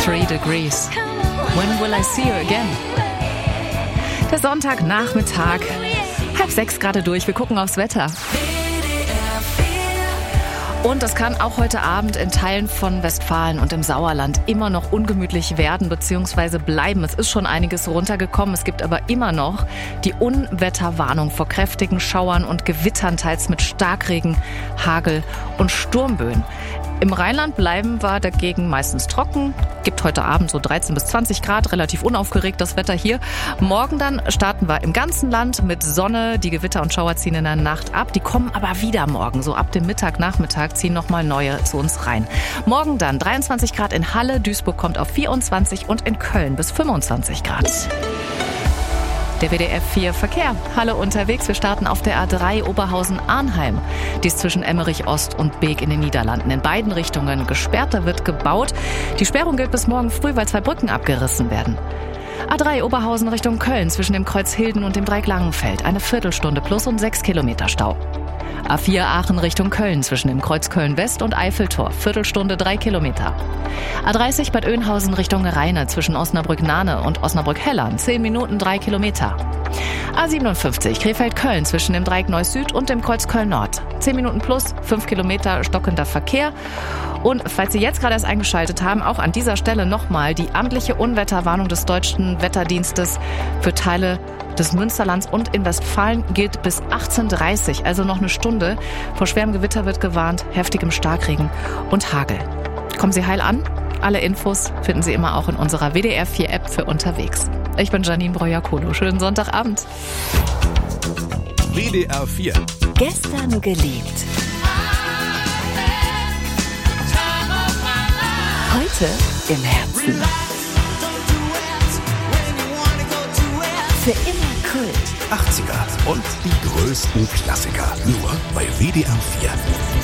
3 degrees. When will I see you again? Der Sonntagnachmittag, 5:30 gerade durch. Wir gucken aufs Wetter. Und es kann auch heute Abend in Teilen von Westfalen und im Sauerland immer noch ungemütlich werden bzw. bleiben. Es ist schon einiges runtergekommen. Es gibt aber immer noch die Unwetterwarnung vor kräftigen Schauern und Gewittern, teils mit Starkregen, Hagel und Sturmböen. Im Rheinland bleiben wir dagegen meistens trocken. Gibt heute Abend so 13 bis 20 Grad, relativ unaufgeregt das Wetter hier. Morgen dann starten wir im ganzen Land mit Sonne. Die Gewitter und Schauer ziehen in der Nacht ab. Die kommen aber wieder morgen. So ab dem Nachmittag ziehen nochmal neue zu uns rein. Morgen dann 23 Grad in Halle. Duisburg kommt auf 24 und in Köln bis 25 Grad. Der WDR 4 Verkehr. Halle unterwegs. Wir starten auf der A3 Oberhausen-Arnheim. Die ist zwischen Emmerich Ost und Beek in den Niederlanden. In beiden Richtungen gesperrt, da wird gebaut. Die Sperrung gilt bis morgen früh, weil 2 Brücken abgerissen werden. A3 Oberhausen Richtung Köln zwischen dem Kreuz Hilden und dem Dreieck Langenfeld. Eine Viertelstunde plus und 6 Kilometer Stau. A4 Aachen Richtung Köln zwischen dem Kreuz Köln-West und Eiffeltor. Viertelstunde 3 Kilometer. A30 Bad Oeynhausen Richtung Rheine zwischen Osnabrück-Nahne und Osnabrück-Hellern. 10 Minuten 3 Kilometer. A57 Krefeld-Köln zwischen dem Dreieck Neuss-Süd und dem Kreuz Köln-Nord. 10 Minuten plus, 5 Kilometer stockender Verkehr. Und falls Sie jetzt gerade erst eingeschaltet haben, auch an dieser Stelle nochmal die amtliche Unwetterwarnung des Deutschen Wetterdienstes für Teile des Münsterlands und in Westfalen gilt bis 18:30, also noch eine Stunde. Vor schwerem Gewitter wird gewarnt, heftigem Starkregen und Hagel. Kommen Sie heil an. Alle Infos finden Sie immer auch in unserer WDR 4 App für unterwegs. Ich bin Janine Breuer-Kolo. Schönen Sonntagabend. WDR 4. Gestern geliebt. Heute im Herzen. Für immer Kult. 80er und die größten Klassiker. Nur bei WDR 4.